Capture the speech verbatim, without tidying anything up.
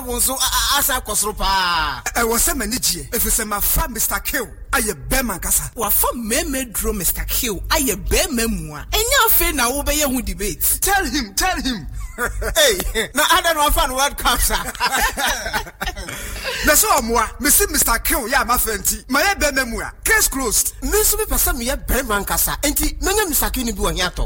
wonso asa kosoro pa e wo se manigie efese ma fa Mister Kill aye bema nkasa wa fa meme dro Mister Kill aye bema mu a enya afi na wo be ye hu debate. Tell him, tell him. Hey, na ada no fan World Cup sa. Na so omoa, me see Mister Kill ya ma fanti. Ma ye bema mu a, case closed. Me so be pesa me ye bema nkasa. Enti menya Mister Kill ni bi wo hiato.